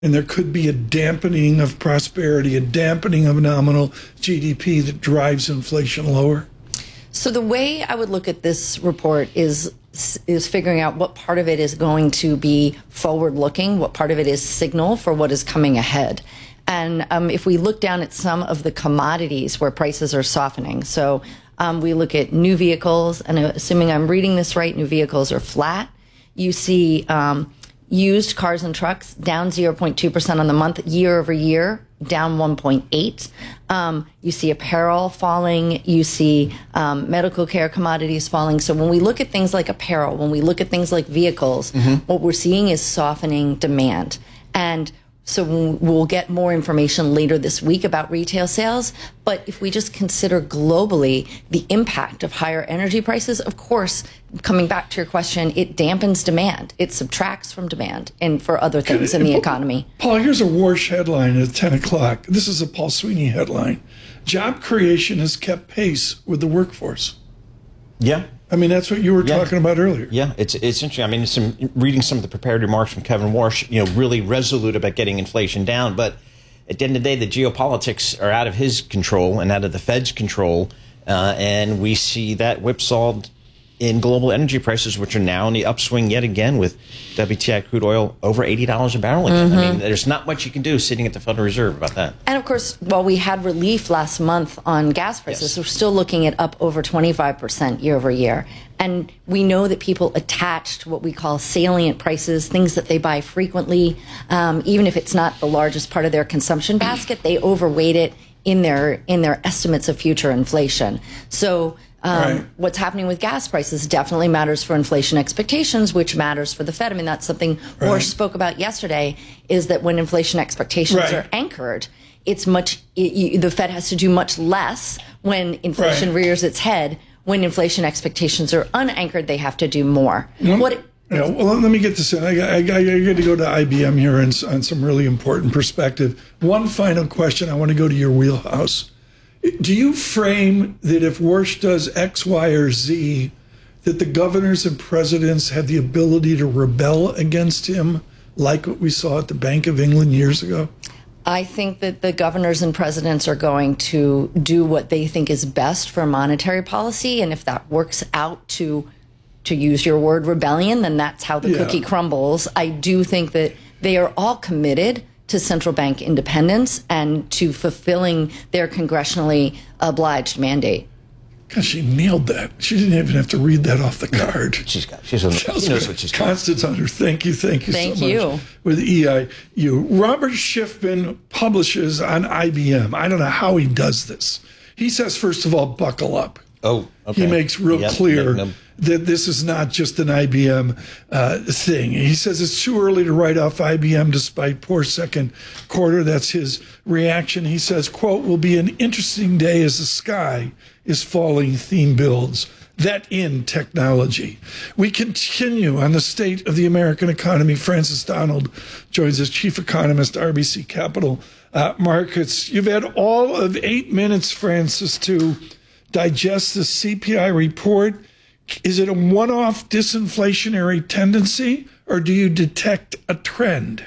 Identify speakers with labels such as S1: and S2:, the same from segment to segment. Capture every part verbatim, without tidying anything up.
S1: and there could be a dampening of prosperity, a dampening of nominal G D P that drives inflation lower?
S2: So the way I would look at this report is is figuring out what part of it is going to be forward-looking, what part of it is signal for what is coming ahead. And um, if we look down at some of the commodities where prices are softening, so um, we look at new vehicles, and assuming I'm reading this right, new vehicles are flat. You see um, used cars and trucks down zero point two percent on the month, year over year, down one point eight. Um, you see apparel falling. You see um, medical care commodities falling. So when we look at things like apparel, when we look at things like vehicles, mm-hmm. what we're seeing is softening demand. And so we'll get more information later this week about retail sales. But if we just consider globally the impact of higher energy prices, of course, coming back to your question, it dampens demand. It subtracts from demand and for other things in the economy.
S1: Paul, here's a Warsh headline at ten o'clock. This is a Paul Sweeney headline. Job creation has kept pace with the workforce.
S3: Yeah.
S1: I mean, that's what you were yeah. talking about earlier.
S3: Yeah, it's it's interesting. I mean, some reading some of the prepared remarks from Kevin Warsh, you know, really resolute about getting inflation down. But at the end of the day, the geopolitics are out of his control and out of the Fed's control. Uh, and we see that whipsawed in global energy prices, which are now in the upswing yet again with W T I crude oil over eighty dollars a barrel again. Mm-hmm. I mean, there's not much you can do sitting at the Federal Reserve about that.
S2: And of course, while we had relief last month on gas prices, yes. we're still looking at up over twenty-five percent year over year. And we know that people attach to what we call salient prices, things that they buy frequently. Um, even if it's not the largest part of their consumption basket, they overweight it in their in their estimates of future inflation. So Um, right. what's happening with gas prices definitely matters for inflation expectations, which matters for the Fed. I mean, that's something right. Warsh spoke about yesterday, is that when inflation expectations right. are anchored, it's much, it, you, the Fed has to do much less when inflation right. rears its head. When inflation expectations are unanchored, they have to do more.
S1: Mm-hmm.
S2: What it,
S1: yeah, well, let me get this in. I, I, I, I got to go to I B M here and on some really important perspective. One final question. I want to go to your wheelhouse. Do you frame that if Warsh does X, Y, or Z, that the governors and presidents have the ability to rebel against him, like what we saw at the Bank of England years ago?
S2: I think that the governors and presidents are going to do what they think is best for monetary policy. And if that works out to, to use your word, rebellion, then that's how the yeah. cookie crumbles. I do think that they are all committed to central bank independence and to fulfilling their congressionally obliged mandate.
S1: God, she nailed that. She didn't even have to read that off the card.
S3: She's got. She's on. She knows what she's got.
S1: Constance Hunter, thank you, thank you
S2: thank
S1: so
S2: you.
S1: much. With E I U, Robert Schiffman publishes on I B M. I don't know how he does this. He says, first of all, buckle up.
S3: Oh, okay.
S1: He makes real
S3: yep.
S1: clear
S3: no, no.
S1: that this is not just an I B M uh, thing. He says it's too early to write off I B M despite poor second quarter. That's his reaction. He says, quote, will be an interesting day as the sky is falling theme builds. That in technology. We continue on the state of the American economy. Francis Donald joins us, chief economist, R B C Capital uh, Markets. You've had all of eight minutes, Francis, to digest the C P I report. Is it a one-off disinflationary tendency, or do you detect a trend?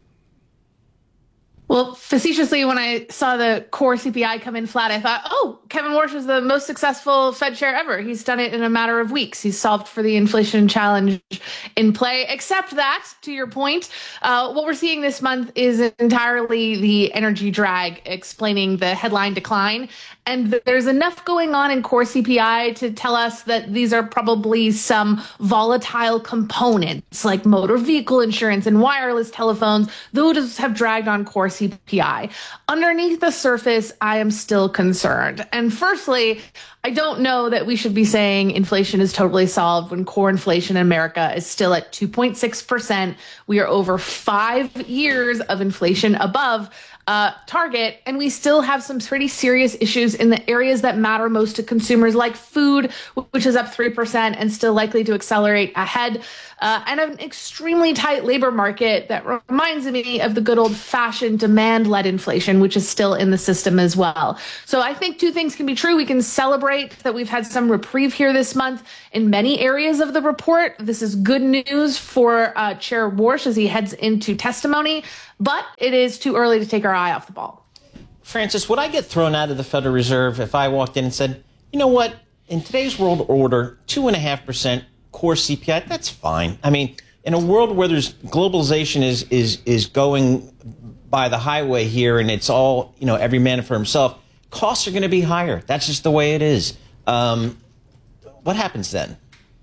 S4: Well, facetiously, when I saw the core C P I come in flat, I thought, oh, Kevin Warsh is the most successful Fed chair ever. He's done it in a matter of weeks. He's solved for the inflation challenge in play. Except that, to your point, uh, what we're seeing this month is entirely the energy drag explaining the headline decline. And there's enough going on in core C P I to tell us that these are probably some volatile components like motor vehicle insurance and wireless telephones. Those have dragged on core C P I. Underneath the surface, I am still concerned. And firstly, I don't know that we should be saying inflation is totally solved when core inflation in America is still at two point six percent. We are over five years of inflation above Uh, target, and we still have some pretty serious issues in the areas that matter most to consumers, like food, which is up three percent and still likely to accelerate ahead. uh, and an extremely tight labor market that reminds me of the good old-fashioned demand-led inflation, which is still in the system as well. So I think two things can be true. We can celebrate that we've had some reprieve here this month in many areas of the report. This is good news for uh, Chair Warsh as he heads into testimony, but it is too early to take our eye off the ball.
S3: Francis, would I get thrown out of the Federal Reserve if I walked in and said, you know what, in today's world order, two point five percent core C P I, that's fine. I mean, in a world where there's globalization is is is going by the highway here and it's all, you know, every man for himself, costs are going to be higher. That's just the way it is. Um, what happens then?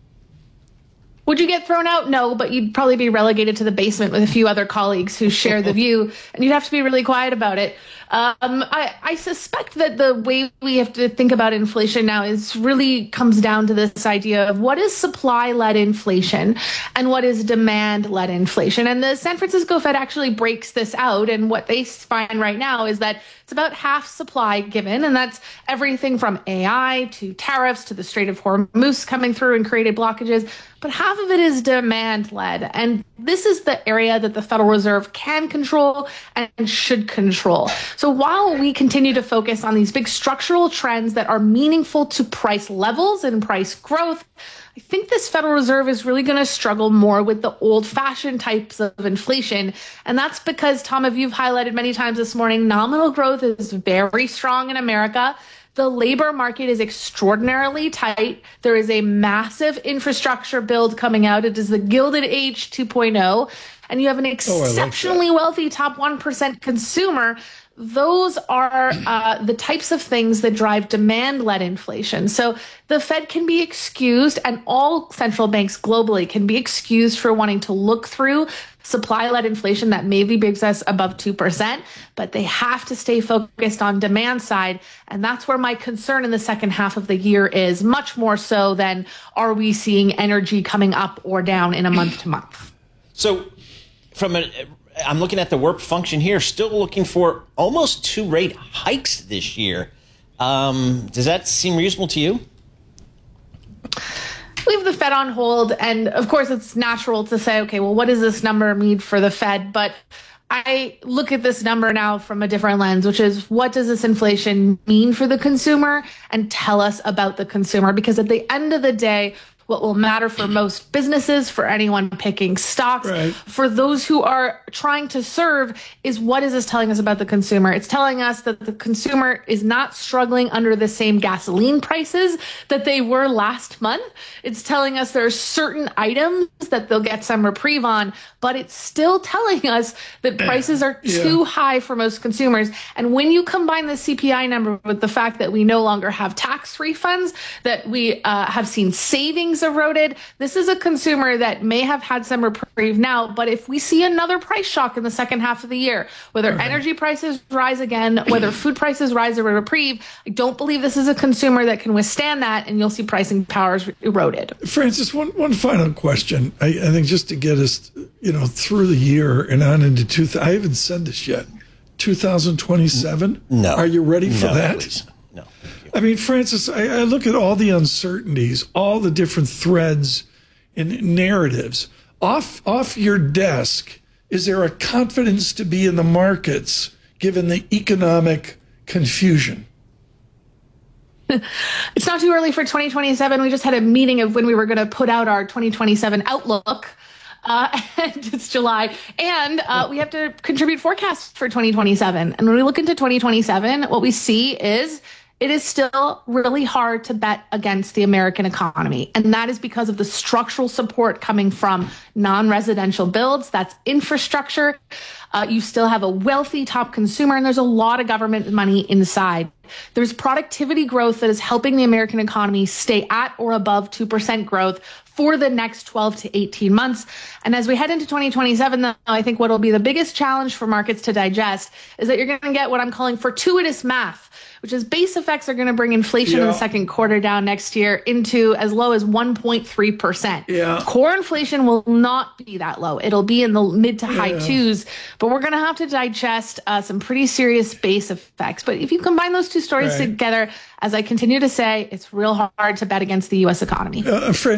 S4: Would you get thrown out? No, but you'd probably be relegated to the basement with a few other colleagues who share the view, and you'd have to be really quiet about it. Um, I, I suspect that the way we have to think about inflation now is really comes down to this idea of what is supply-led inflation and what is demand-led inflation. And the San Francisco Fed actually breaks this out, and what they find right now is that it's about half supply given, and that's everything from A I to tariffs to the Strait of Hormuz coming through and created blockages, but half of it is demand-led. And this is the area that the Federal Reserve can control and should control. So while we continue to focus on these big structural trends that are meaningful to price levels and price growth, I think this Federal Reserve is really going to struggle more with the old-fashioned types of inflation. And that's because, Tom, as you've highlighted many times this morning, nominal growth is very strong in America. The labor market is extraordinarily tight. There is a massive infrastructure build coming out. It is the Gilded Age two point oh. And you have an exceptionally oh, wealthy top one percent consumer. Those are uh, the types of things that drive demand-led inflation. So the Fed can be excused, and all central banks globally can be excused for wanting to look through supply-led inflation that maybe brings us above two percent, but they have to stay focused on demand side. And that's where my concern in the second half of the year is, much more so than are we seeing energy coming up or down in a month to month.
S3: So from a I'm looking at the work function here, still looking for almost two rate hikes this year. Um, does that seem reasonable to you?
S4: We have the Fed on hold, and of course it's natural to say, okay, well, what does this number mean for the Fed? But I look at this number now from a different lens, which is what does this inflation mean for the consumer and tell us about the consumer? Because at the end of the day, what will matter for most businesses, for anyone picking stocks, right, for those who are trying to serve, is what is this telling us about the consumer? It's telling us that the consumer is not struggling under the same gasoline prices that they were last month. It's telling us there are certain items that they'll get some reprieve on, but it's still telling us that prices are yeah. too high for most consumers. And when you combine the C P I number with the fact that we no longer have tax refunds, that we uh, have seen savings eroded, this is a consumer that may have had some reprieve now, but if we see another price shock in the second half of the year, whether right. energy prices rise again, whether food prices rise or reprieve, I don't believe this is a consumer that can withstand that, and you'll see pricing powers eroded.
S1: Francis, one, one final question. I, I think just to get us, you know, through the year and on into two, I haven't said this yet, two thousand twenty-seven?
S3: No.
S1: Are you ready for
S3: no,
S1: that?
S3: Please. No.
S1: I mean, Francis, I, I look at all the uncertainties, all the different threads and narratives. Off, off your desk, is there a confidence to be in the markets given the economic confusion?
S4: It's not too early for twenty twenty-seven. We just had a meeting of when we were going to put out our twenty twenty-seven outlook. Uh, and it's July, and uh, we have to contribute forecasts for twenty twenty-seven. And when we look into twenty twenty-seven, what we see is it is still really hard to bet against the American economy. And that is because of the structural support coming from non-residential builds. That's infrastructure. Uh, you still have a wealthy top consumer, and there's a lot of government money inside. There's productivity growth that is helping the American economy stay at or above two percent growth for the next twelve to eighteen months. And as we head into twenty twenty-seven, though, I think what will be the biggest challenge for markets to digest is that you're going to get what I'm calling fortuitous math, which is base effects are going to bring inflation yeah. in the second quarter down next year into as low as one point three percent.
S1: Yeah.
S4: Core inflation will not be that low. It'll be in the mid to high yeah. twos, but we're going to have to digest uh, some pretty serious base effects. But if you combine those two stories right. together, as I continue to say, it's real hard to bet against the U S economy.
S1: Uh, Francis, people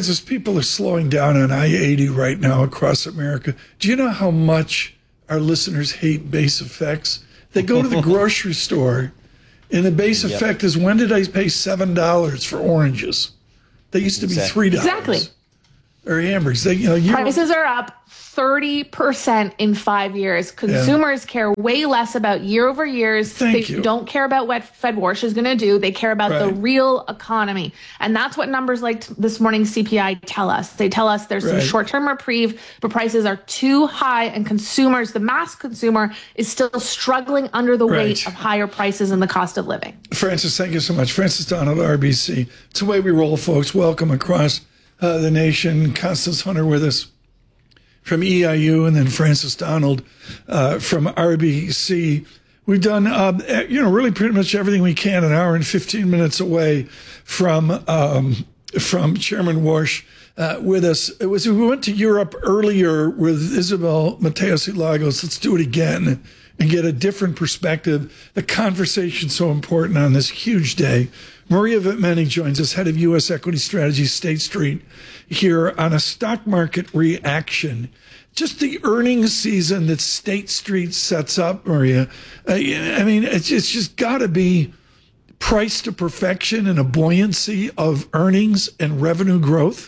S1: people are slowing down on I eighty right now across America. Do you know how much our listeners hate base effects? They go to the grocery store, and the base yep. effect is, when did I pay seven dollars for oranges? They used to be
S3: exactly.
S1: three dollars.
S4: Exactly.
S1: Or hamburgers. They, you know, you
S4: Prices are up thirty percent in five years. Consumers yeah. care way less about year over years.
S1: Thank
S4: they
S1: you.
S4: don't care about what FedWash is going to do. They care about right. the real economy. And that's what numbers like this morning's C P I tell us. They tell us there's right. some short-term reprieve, but prices are too high, and consumers, the mass consumer, is still struggling under the right. weight of higher prices and the cost of living.
S1: Francis, thank you so much. Francis Donald, R B C. It's the way we roll, folks. Welcome across uh, the nation. Constance Hunter with us from E I U, and then Francis Donald uh, from R B C. We've done, uh, you know, really pretty much everything we can, an hour and fifteen minutes away from um, from Chairman Warsh uh, with us. It was we went to Europe earlier with Isabel Mateos Lagos. Let's do it again and get a different perspective. The conversation's so important on this huge day. Maria Vittmeni joins us, head of U S Equity Strategy, State Street, here on a stock market reaction. Just the earnings season that State Street sets up, Maria. Uh, I mean, it's, it's just got to be priced to perfection and a buoyancy of earnings and revenue growth.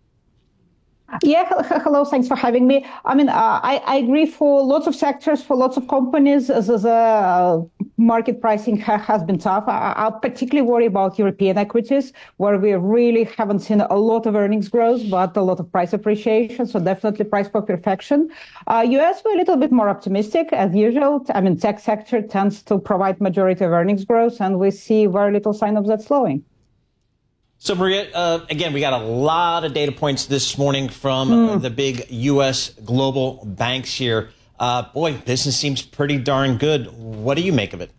S5: Yeah, hello. Thanks for having me. I mean, uh, I, I agree for lots of sectors, for lots of companies, as the uh, market pricing ha- has been tough. I, I particularly worry about European equities, where we really haven't seen a lot of earnings growth, but a lot of price appreciation. So definitely price for perfection. Uh, U S, we're a little bit more optimistic as usual. I mean, tech sector tends to provide majority of earnings growth, and we see very little sign of that slowing.
S3: So, Maria, uh, again, we got a lot of data points this morning from mm. uh, the big U S global banks here. Uh, boy, business seems pretty darn good. What do you make of it?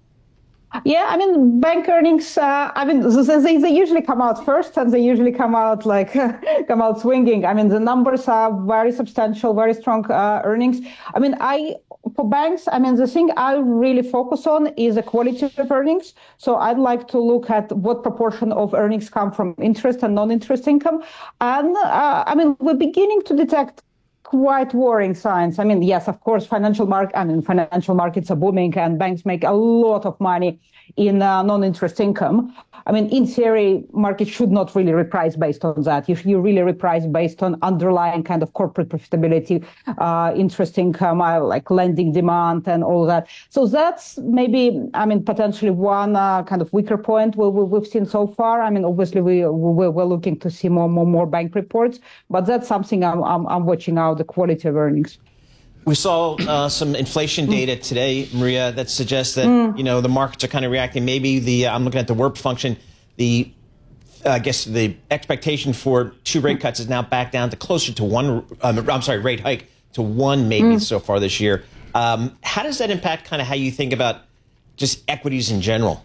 S5: Yeah, I mean, bank earnings, uh, I mean, they, they usually come out first, and they usually come out like, come out swinging. I mean, the numbers are very substantial, very strong uh, earnings. I mean, I, for banks, I mean, the thing I really focus on is the quality of earnings. So I'd like to look at what proportion of earnings come from interest and non-interest income. And uh, I mean, we're beginning to detect quite worrying signs. I mean, yes, of course, financial market, I mean, financial markets are booming, and banks make a lot of money in uh, non-interest income. I mean, in theory, markets should not really reprice based on that. If you really reprice based on underlying kind of corporate profitability, uh, interest income, uh, like lending demand and all that. So that's maybe, I mean, potentially one uh, kind of weaker point we, we, we've seen so far. I mean, obviously, we, we, we're looking to see more, more, more bank reports, but that's something I'm, I'm, I'm watching out, the quality of earnings.
S3: We saw uh, some inflation data today, Maria, that suggests that, mm. you know, the markets are kind of reacting. Maybe the, uh, I'm looking at the W I R P function, the, uh, I guess the expectation for two rate cuts is now back down to closer to one, um, I'm sorry, rate hike to one maybe mm. so far this year. Um, how does that impact kind of how you think about just equities in general?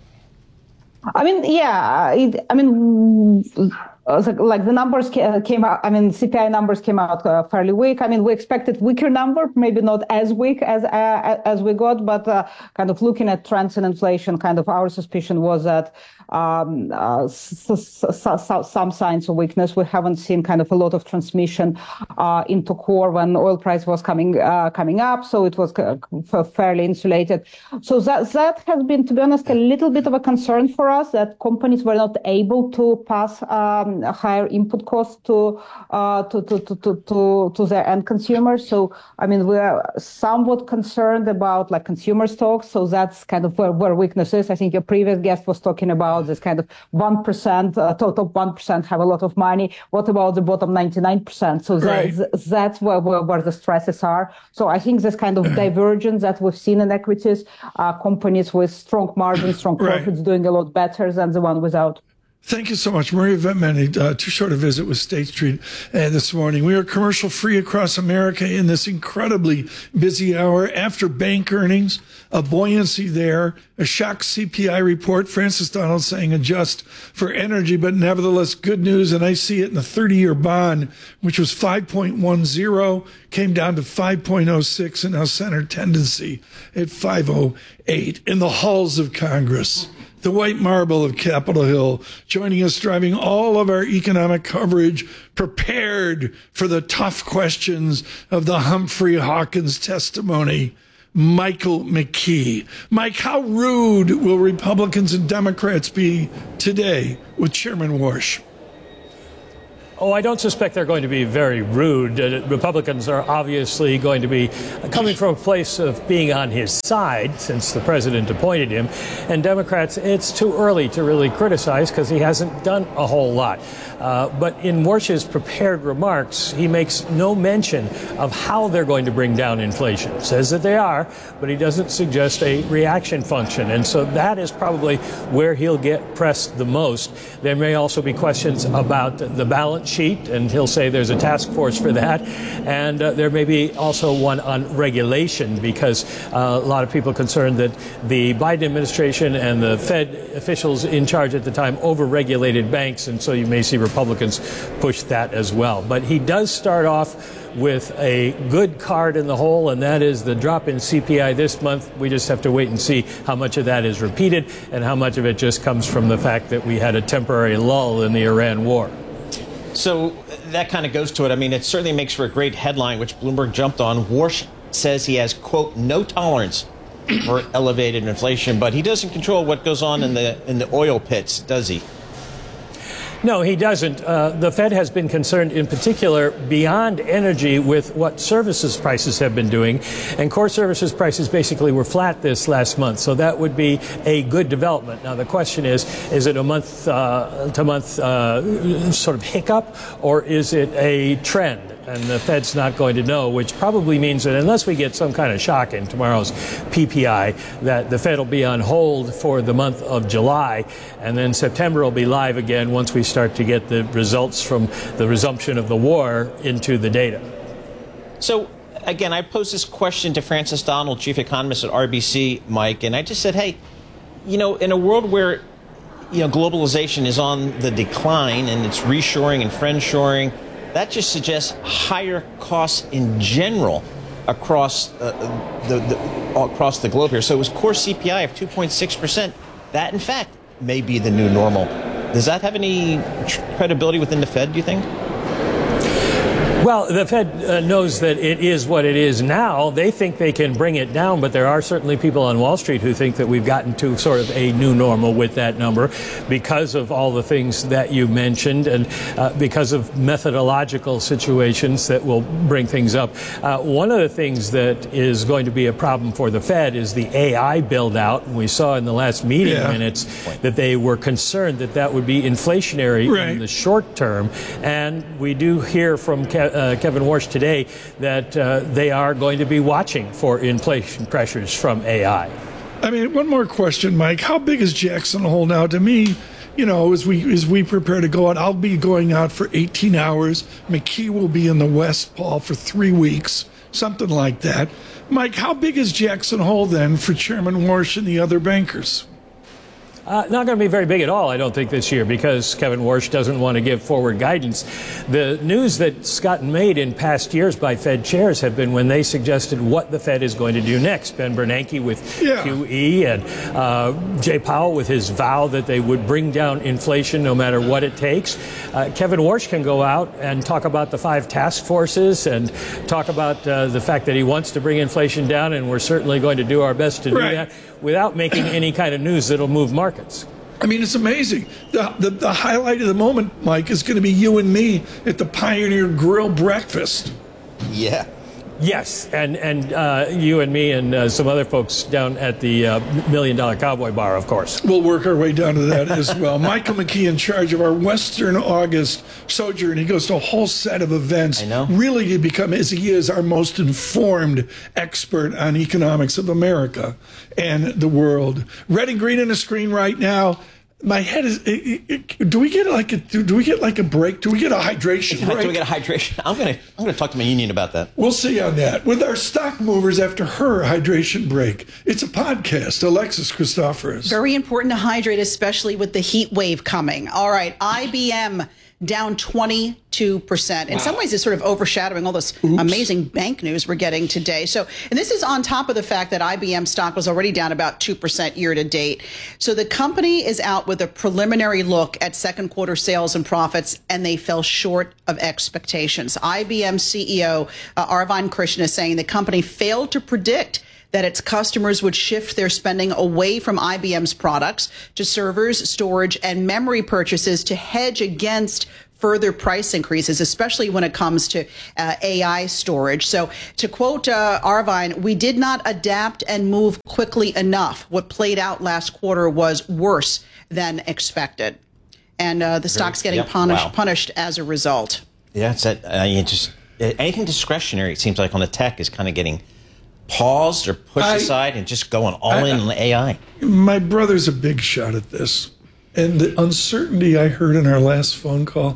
S5: I mean, yeah, it, I mean, like the numbers came out, I mean, C P I numbers came out uh, fairly weak. I mean, we expected weaker number, maybe not as weak as uh, as we got, but uh, kind of looking at trends in inflation, kind of our suspicion was that um, uh, s- s- s- some signs of weakness. We haven't seen kind of a lot of transmission uh, into core when oil price was coming uh, coming up, so it was uh, fairly insulated. So that that has been, to be honest, a little bit of a concern for us, that companies were not able to pass um, higher input costs to, uh, to, to, to, to, to, to their end consumers. So, I mean, we're somewhat concerned about like consumer stocks. So that's kind of where, where weakness is. I think your previous guest was talking about this kind of one percent, uh, total one percent have a lot of money. What about the bottom ninety-nine percent? So right. that, that's where, where, where the stresses are. So I think this kind of divergence that we've seen in equities, uh, companies with strong margins, strong profits right. doing a lot better than the one without.
S1: Thank you so much, Maria Vittmeni. Uh, too short a visit with State Street uh, this morning. We are commercial free across America in this incredibly busy hour after bank earnings, a buoyancy there, a shock C P I report. Francis Donald saying adjust for energy, but nevertheless good news. And I see it in the thirty-year bond, which was five point one zero, came down to five point oh six, and now center tendency at five oh eight in the halls of Congress. the white marble of Capitol Hill, joining us, driving all of our economic coverage, prepared for the tough questions of the Humphrey Hawkins testimony, Michael McKee. Mike, how rude will Republicans and Democrats be today with Chairman Warsh?
S6: Oh, I don't suspect they're going to be very rude. Uh, Republicans are obviously going to be coming from a place of being on his side since the president appointed him. And Democrats, it's too early to really criticize because he hasn't done a whole lot. Uh, but in Warsh's prepared remarks, he makes no mention of how they're going to bring down inflation. Says that they are, but he doesn't suggest a reaction function. And so that is probably where he'll get pressed the most. There may also be questions about the balance sheet, and he'll say there's a task force for that. And uh, there may be also one on regulation, because uh, a lot of people concerned that the Biden administration and the Fed officials in charge at the time over-regulated banks, and so you may see Republicans push that as well. But he does start off with a good card in the hole, and that is the drop in C P I this month. We just have to wait and see how much of that is repeated and how much of it just comes from the fact that we had a temporary lull in the Iran war.
S3: So that kind of goes to it. I mean, it certainly makes for a great headline, which Bloomberg jumped on. Warsh says he has, quote, no tolerance for elevated inflation, but he doesn't control what goes on in the in the oil pits, does he?
S6: No, he doesn't. Uh, the Fed has been concerned in particular beyond energy with what services prices have been doing. And core services prices basically were flat this last month. So that would be a good development. Now, the question is, is it a month uh, to month uh, sort of hiccup, or is it a trend? And the Fed's not going to know, which probably means that unless we get some kind of shock in tomorrow's P P I, that the Fed will be on hold for the month of July, and then September will be live again once we start to get the results from the resumption of the war into the data.
S3: So, again, I posed this question to Francis Donald, chief economist at R B C, Mike, and I just said, hey, you know, in a world where, you know, globalization is on the decline and it's reshoring and friendshoring, that just suggests higher costs in general across uh, the, the across the globe here. So it was core C P I of two point six percent. That, in fact, may be the new normal. Does that have any credibility within the Fed, do you think?
S6: Well, the Fed uh, knows that it is what it is now. They think they can bring it down, but there are certainly people on Wall Street who think that we've gotten to sort of a new normal with that number because of all the things that you mentioned and uh, because of methodological situations that will bring things up. Uh, one of the things that is going to be a problem for the Fed is the A I build out. We saw in the last meeting yeah. minutes that they were concerned that that would be inflationary right. in the short term. And we do hear from Ke- Uh, Kevin Warsh today that uh, they are going to be watching for inflation pressures from A I.
S1: I mean, one more question, Mike. How big is Jackson Hole now? To me, you know, as we as we prepare to go out, I'll be going out for eighteen hours. McKee will be in the West Paul for three weeks, something like that. Mike, how big is Jackson Hole then for Chairman Warsh and the other bankers?
S6: Uh, not going to be very big at all, I don't think, this year, because Kevin Warsh doesn't want to give forward guidance. The news that's gotten made in past years by Fed chairs have been when they suggested what the Fed is going to do next. Ben Bernanke with yeah. Q E and uh, Jay Powell with his vow that they would bring down inflation no matter what it takes. Uh, Kevin Warsh can go out and talk about the five task forces and talk about uh, the fact that he wants to bring inflation down, and we're certainly going to do our best to right. do that without making any kind of news that'll move markets.
S1: I mean, it's amazing. The, the the highlight of the moment, Mike, is going to be you and me at the Pioneer Grill breakfast.
S3: Yeah.
S6: Yes, and and uh, you and me and uh, some other folks down at the uh, Million Dollar Cowboy Bar, of course.
S1: We'll work our way down to that as well. Michael McKee in charge of our Western August sojourn. He goes to a whole set of events.
S3: I know.
S1: Really to become, as he is, our most informed expert on economics of America and the world. Red and green on the screen right now. My head is. It, it, do we get like a? Do we get like a break? Do we get a hydration break?
S3: Do we get a hydration? I'm gonna. I'm gonna talk to my union about that.
S1: We'll see on that with our stock movers after her hydration break. It's a podcast. Alexis Christoforous.
S7: Very important to hydrate, especially with the heat wave coming. All right, I B M down twenty-two percent. In wow. some ways, it's sort of overshadowing all this Oops. amazing bank news we're getting today. So, and this is on top of the fact that I B M stock was already down about two percent year to date. So the company is out with a preliminary look at second quarter sales and profits, and they fell short of expectations. I B M C E O uh, Arvind Krishna is saying the company failed to predict that its customers would shift their spending away from I B M's products to servers, storage, and memory purchases to hedge against further price increases, especially when it comes to uh, A I storage. So to quote uh, Arvind, we did not adapt and move quickly enough. What played out last quarter was worse than expected. And uh, the stock's getting
S3: yep.
S7: punished,
S3: wow.
S7: punished as a result.
S3: Yeah, it's that, uh, you just anything discretionary, it seems like on the tech is kind of getting paused or pushed I, aside and just going all I, in on A I.
S1: My brother's a big shot at this. And the uncertainty I heard in our last phone call,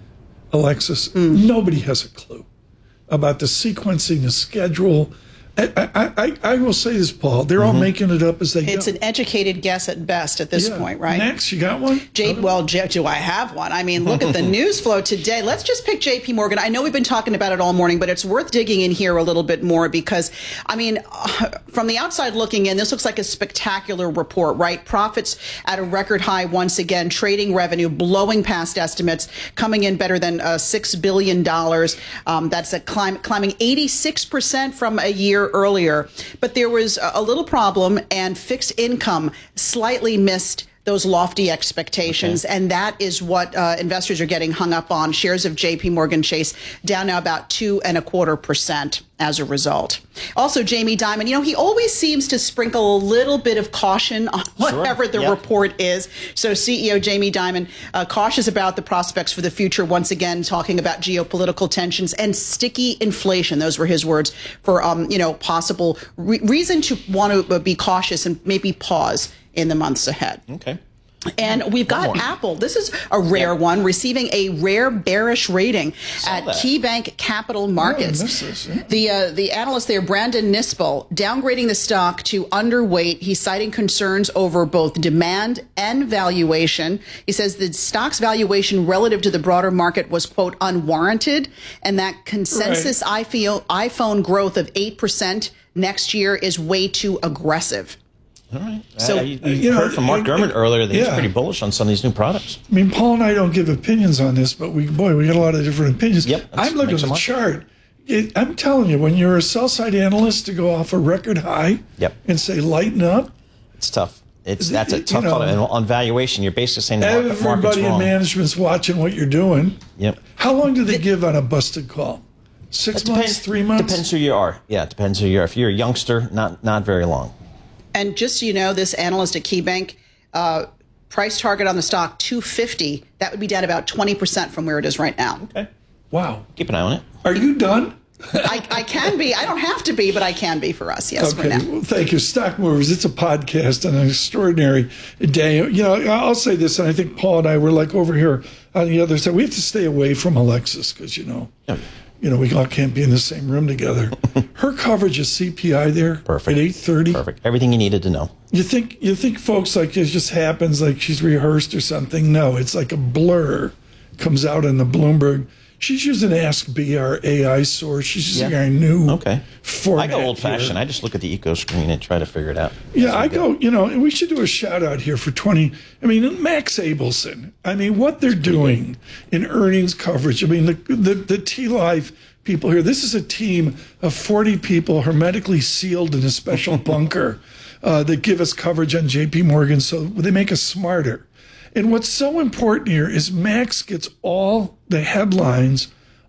S1: Alexis, mm. nobody has a clue about the sequencing, the schedule. I, I, I, I will say this, Paul. They're mm-hmm. all making it up as they
S7: it's
S1: go.
S7: It's an educated guess at best at this
S1: yeah.
S7: point, right?
S1: Next, you got one?
S7: J- well, J- do I have one? I mean, look at the news flow today. Let's just pick J P Morgan. I know we've been talking about it all morning, but it's worth digging in here a little bit more because, I mean, uh, from the outside looking in, this looks like a spectacular report, right? Profits at a record high once again, trading revenue blowing past estimates, coming in better than uh, six billion dollars. Um, that's a climb, climbing eighty-six percent from a year earlier. But there was a little problem, and fixed income slightly missed those lofty expectations. Okay. And that is what uh, investors are getting hung up on. Shares of J P Morgan Chase down now about two and a quarter percent as a result. Also, Jamie Dimon, you know, he always seems to sprinkle a little bit of caution on whatever sure. the yep. report is. So C E O Jamie Dimon uh, cautious about the prospects for the future, once again, talking about geopolitical tensions and sticky inflation. Those were his words for, um, you know, possible re- reason to want to be cautious and maybe pause in the months ahead.
S3: Okay.
S7: And we've got Apple. This is a rare yeah. one, receiving a rare bearish rating at that. KeyBank Capital Markets. Oh, this, yeah. The uh, the analyst there, Brandon Nispel, downgrading the stock to underweight. He's citing concerns over both demand and valuation. He says the stock's valuation relative to the broader market was, quote, unwarranted, and that consensus right. iPhone growth of eight percent next year is way too aggressive.
S3: All right. So uh, you, you, you heard know, from Mark Gurman earlier that yeah. he's pretty bullish on some of these new products.
S1: I mean, Paul and I don't give opinions on this, but we, boy, we got a lot of different opinions.
S3: Yep,
S1: I'm looking at the chart. It, I'm telling you, when you're a sell-side analyst to go off a record high
S3: yep.
S1: and say lighten up,
S3: it's tough. It's that's a tough you know, call. And on valuation, you're basically saying the market, market's wrong.
S1: Everybody in management's watching what you're doing.
S3: Yep.
S1: How long do they give on a busted call? Six
S3: it
S1: months,
S3: depends,
S1: three months.
S3: Depends who you are. Yeah, it depends who you are. If you're a youngster, not not very long.
S7: And just so you know, this analyst at KeyBank, uh, price target on the stock two fifty. That would be down about twenty percent from where it is right now.
S3: Okay.
S1: Wow.
S3: Keep an eye on it.
S1: Are you done?
S7: I, I can be. I don't have to be, but I can be for us. Yes,
S1: okay.
S7: for now.
S1: Well, thank you. Stock Movers, it's a podcast on an extraordinary day. You know, I'll say this, and I think Paul and I were like over here on the other side. We have to stay away from Alexis because, you know, yeah. you know, we all can't be in the same room together. Her coverage of C P I there
S3: Perfect.
S1: at eight thirty.
S3: Perfect. Everything you needed to know. You
S1: think you think folks like it just happens like she's rehearsed or something? No, it's like a blur comes out in the Bloomberg. She's using Ask B, our A I source. She's using yeah. our new
S3: okay.
S1: format.
S3: I go old-fashioned. I just look at the eco screen and try to figure it out.
S1: Yeah, I go, you know, we should do a shout-out here for twenty. I mean, Max Abelson. I mean, what they're doing in earnings coverage. I mean, the the, the T-Live people here, this is a team of forty people hermetically sealed in a special bunker uh, that give us coverage on J P Morgan, so they make us smarter. And what's so important here is Max gets all the headlines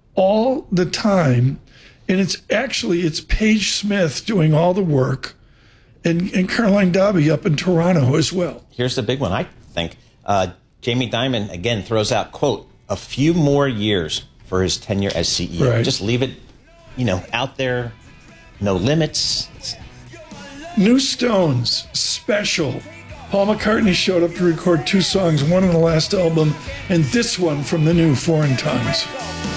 S1: all the time. And it's actually, it's Paige Smith doing all the work and, and Caroline Dobby up in Toronto as well.
S3: Here's the big one, I think. Uh, Jamie Dimon, again, throws out, quote, a few more years for his tenure as C E O.
S1: Right.
S3: Just leave it, you know, out there, no limits.
S1: New Stones, special. Paul McCartney showed up to record two songs, one on the last album and this one from the new Foreign Tongues.